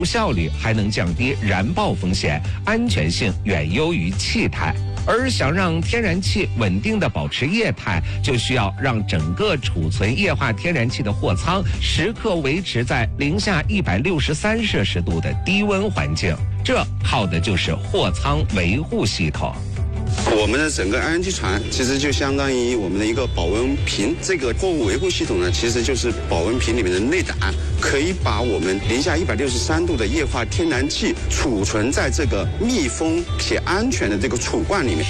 效率，还能降低燃爆风险，安全性远优于气态。而想让天然气稳定地保持液态，就需要让整个储存液化天然气的货舱时刻维持在零下163摄氏度的低温环境，这靠的就是货舱维护系统。 我们的整个 LNG 船其实就相当于我们的一个保温瓶，这个货物维护系统呢，其实就是保温瓶里面的内胆，可以把我们零下163度的液化天然气储存在这个密封且安全的这个储罐里面。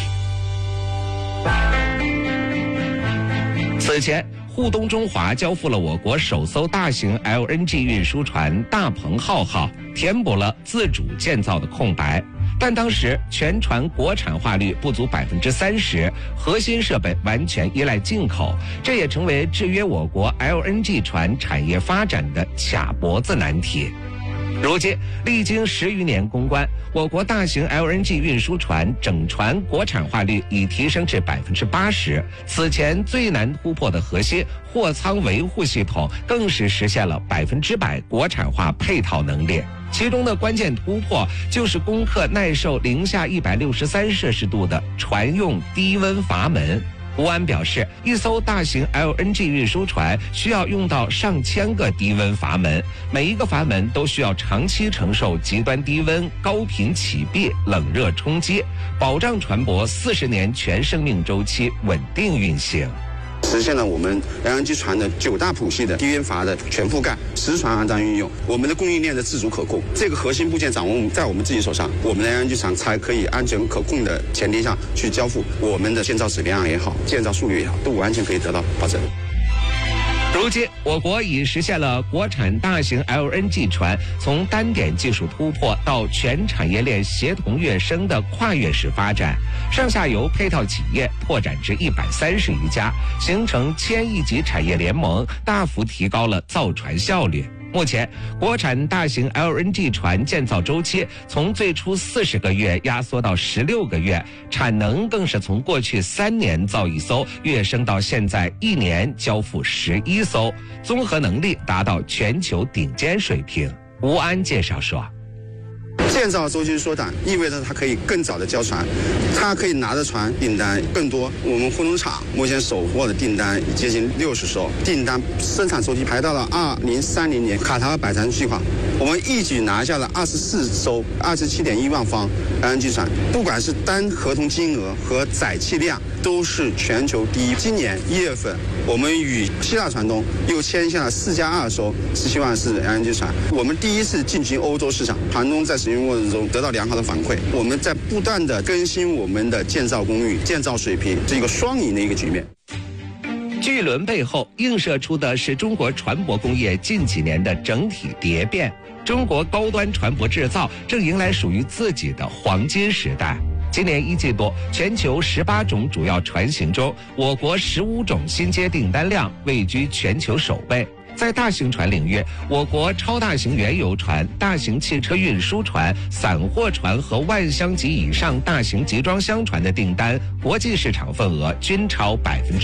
此前，沪东中华交付了我国首艘大型 LNG 运输船大鹏浩号，填补了自主建造的空白。但当时全船国产化率不足30%，核心设备完全依赖进口，这也成为制约我国 LNG 船产业发展的卡脖子难题。如今，历经10余年攻关，我国大型 LNG 运输船整船国产化率已提升至80%。此前最难突破的核心货舱维护系统，更是实现了100%国产化配套能力。其中的关键突破就是攻克耐受零下163摄氏度的船用低温阀门。吴安表示，一艘大型 LNG 运输船需要用到上千个低温阀门，每一个阀门都需要长期承受极端低温、高频起闭、冷热冲击，保障船舶40年全生命周期稳定运行。 实现了我们 LNG 船的9大谱系的低温阀的全覆盖，10船安装运用，我们的供应链的自主可控，这个核心部件掌握在我们自己手上，我们的 LNG 船才可以安全可控的前提下去交付，我们的建造质量也好，建造速率也好，都完全可以得到保证。 如今，我国已实现了国产大型 LNG 船从单点技术突破到全产业链协同跃升的跨越式发展，上下游配套企业拓展至130余家，形成1000亿级产业联盟，大幅提高了造船效率。目前，国产大型 LNG 船建造周期从最初40个月压缩到16个月，产能更是从过去3年造1艘跃升到现在1年交付11艘，综合能力达到全球顶尖水平。吴安介绍说， 建造周期缩短，意味着它可以更早的交船，它可以拿的船订单更多。我们沪东厂目前手货的订单接近60艘，订单生产周期排到了2030年卡塔尔摆船计划，我们一举拿下了24艘27.1万方 LNG 船，不管是单合同金额和载气量都是全球第一。今年1月份，我们与希腊船东又签下了4+2艘17万式 LNG 船，我们第一次进军欧洲市场，船东在使用过程中得到良好的反馈，我们在不断的更新我们的建造功率、建造水平，是一个双赢的一个局面。 巨轮背后映射出的是中国船舶工业近几年的整体蝶变，中国高端船舶制造正迎来属于自己的黄金时代。今年1季度，全球18种主要船型中，我国15种新接订单量位居全球首位。在大型船领域，我国超大型原油船、大型汽车运输船、散货船和万箱级以上大型集装箱船的订单，国际市场份额均超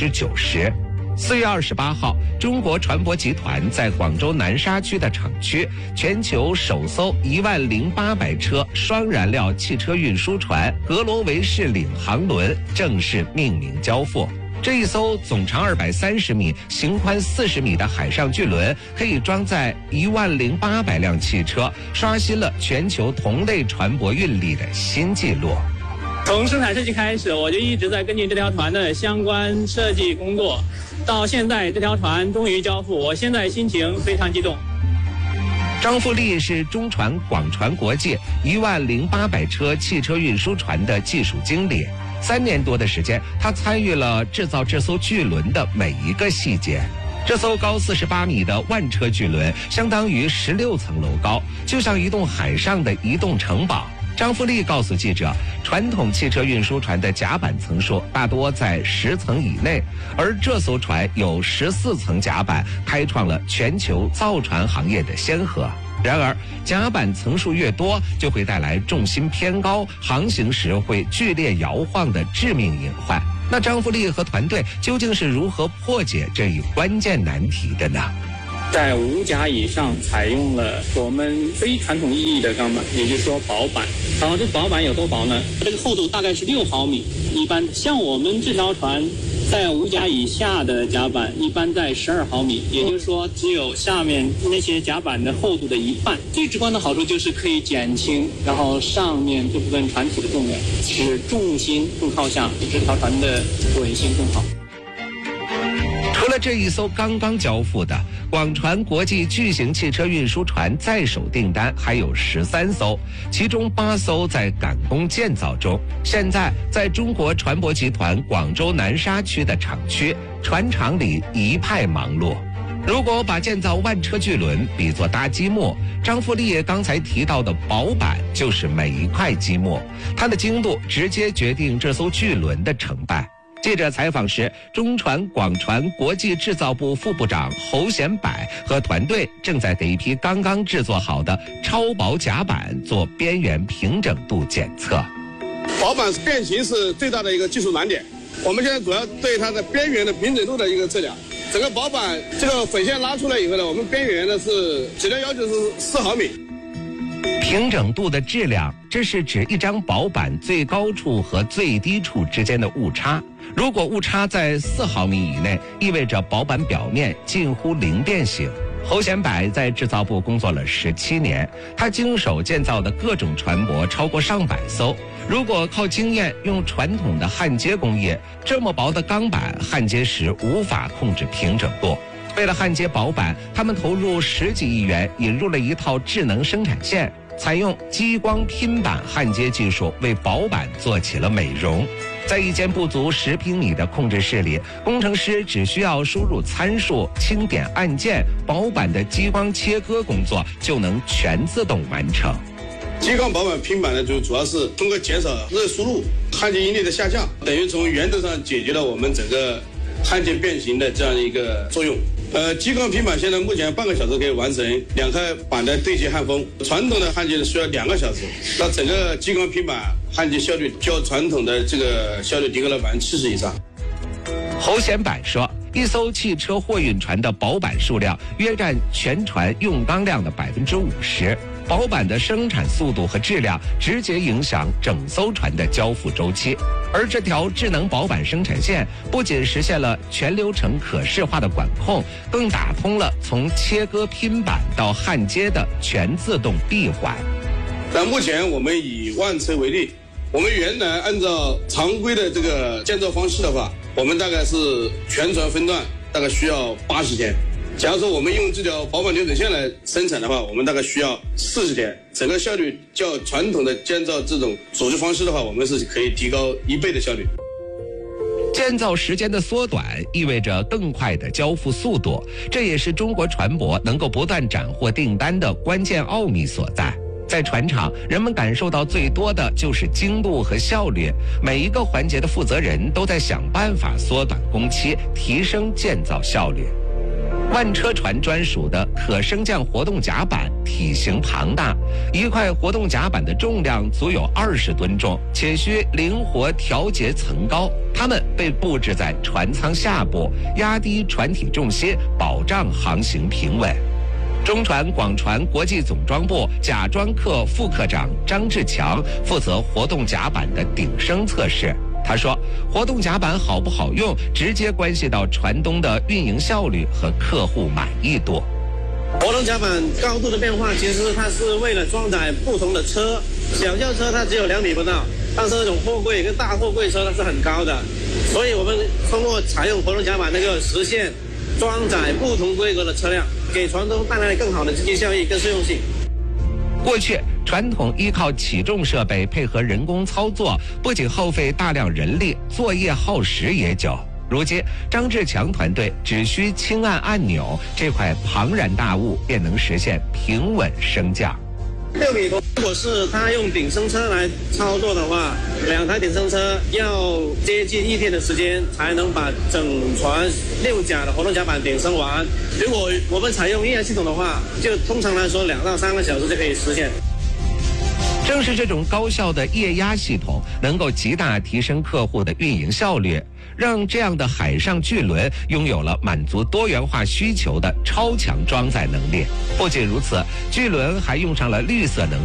90%。4月28号，中国船舶集团在广州南沙区的厂区，全球首艘10800车双燃料汽车运输船格罗维士领航轮正式命名交付。这一艘总长230米、行宽40米的海上巨轮，可以装载10800辆汽车，刷新了全球同类船舶运力的新纪录。 从生产设计开始，我就一直在跟进这条船的相关设计工作，到现在这条船终于交付，我现在心情非常激动。 张富利是中船广船国际10800车汽车运输船的技术经理。3年多的时间，他参与了制造这艘巨轮的每一个细节。这艘高48米的万车巨轮相当于16层楼高，就像一栋海上的移动城堡。张富利告诉记者，传统汽车运输船的甲板层数大多在10层以内，而这艘船有14层甲板，开创了全球造船行业的先河。然而，甲板层数越多，就会带来重心偏高、航行时会剧烈摇晃的致命隐患。那张富利和团队究竟是如何破解这一关键难题的呢？ 在5甲以上采用了我们非传统意义的钢板，也就是说薄板。然后这薄板有多薄呢？这个厚度大概是6毫米。一般像我们这条船在5甲以下的甲板一般在12毫米，也就是说只有下面那些甲板的厚度的一半。最直观的好处就是可以减轻然后上面这部分船体的重量，使重心更靠下，这条船的稳性更好。 除了这一艘刚刚交付的广船国际巨型汽车运输船在手订单还有13艘，其中8艘在赶工建造中。现在在中国船舶集团广州南沙区的厂区，船厂里一派忙碌。如果把建造万车巨轮比作搭积木，张富利刚才提到的薄板就是每一块积木，它的精度直接决定这艘巨轮的成败。记者采访时，中船广船国际制造部副部长侯显柏和团队正在给一批刚刚制作好的超薄甲板做边缘平整度检测。 薄板变形是最大的一个技术难点，我们现在主要对它的边缘的平整度的一个测量。整个薄板这个粉线拉出来以后呢，我们边缘的是质量要求是4毫米。 平整度的质量，这是指一张薄板最高处和最低处之间的误差。如果误差在4毫米以内，意味着薄板表面近乎零变形。侯显柏在制造部工作了17年，他经手建造的各种船舶超过上百艘。如果靠经验用传统的焊接工业，这么薄的钢板焊接时无法控制平整度。为了焊接薄板，他们投入10几亿元，引入了一套智能生产线，采用激光拼板焊接技术，为薄板做起了美容。在一间不足10平米的控制室里，工程师只需要输入参数，轻点按键，薄板的激光切割工作就能全自动完成。 激光薄板拼板呢，就主要是通过减少热输入、焊接应力的下降，等于从源头上解决了我们整个焊接变形的这样一个作用。激光拼板现在目前半个小时可以完成2块板的对接焊封，传统的焊接需要2个小时。那整个激光拼板焊接效率较传统的这个效率提高了70%以上。 侯显柏说，一艘汽车货运船的薄板数量约占全船用钢量的50%。薄板的生产速度和质量直接影响整艘船的交付周期，而这条智能薄板生产线不仅实现了全流程可视化的管控，更打通了从切割拼板到焊接的全自动闭环。 那目前我们以万车为例，我们原来按照常规的这个建造方式的话，我们大概是全船分段大概需要80天。假如说我们用这条薄板流水线来生产的话，我们大概需要40天，整个效率较传统的建造这种组织方式的话，我们是可以提高1倍的效率。 建造时间的缩短意味着更快的交付速度，这也是中国船舶能够不断斩获订单的关键奥秘所在。在船厂，人们感受到最多的就是精度和效率，每一个环节的负责人都在想办法缩短工期，提升建造效率。万车船专属的可升降活动甲板体型庞大，一块活动甲板的重量足有20吨重，且需灵活调节层高。它们被布置在船舱下部，压低船体重心，保障航行平稳。中船广船国际总装部甲装科副科长张志强负责活动甲板的顶升测试。他说，活动甲板好不好用，直接关系到船东的运营效率和客户满意度。 活动甲板高度的变化，其实它是为了装载不同的车，小轿车它只有2米不到，但是那种货柜跟大货柜车它是很高的，所以我们通过采用活动甲板能够实现装载不同规格的车辆，给船东带来更好的经济效益跟适用性。 过去传统依靠起重设备配合人工操作，不仅耗费大量人力，作业耗时也久。如今张志强团队只需轻按按钮，这块庞然大物便能实现平稳升降。 6米多，如果是他用顶升车来操作的话，2台顶升车要接近1天的时间才能把整船6甲的活动甲板顶升完。如果我们采用液压系统的话，就通常来说2到3个小时就可以实现。 正是这种高效的液压系统，能够极大提升客户的运营效率，让这样的海上巨轮拥有了满足多元化需求的超强装载能力。不仅如此，巨轮还用上了绿色能